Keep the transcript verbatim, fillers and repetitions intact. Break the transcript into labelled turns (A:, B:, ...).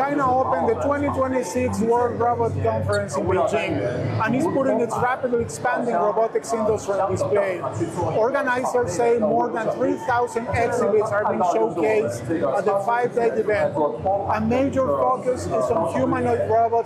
A: China opened the twenty twenty-six World Robot Conference in Beijing and is putting its rapidly expanding robotics industry on display. Organizers say more than three thousand exhibits are being showcased at the five-day event. A major focus is on humanoid robots